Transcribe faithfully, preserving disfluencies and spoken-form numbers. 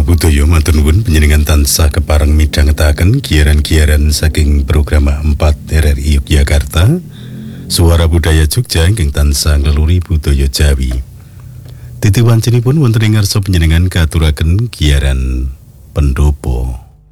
Budaya matur nuwun panjenengan tansah kepareng midhangetaken giaran-giaran saking program empat R R I Yogyakarta. Suara Budaya Jogja ingkang tansah ngleluri budaya Jawi. Titiwancinipun wonten ing ngarsa panjenengan katuraken giaran pendopo.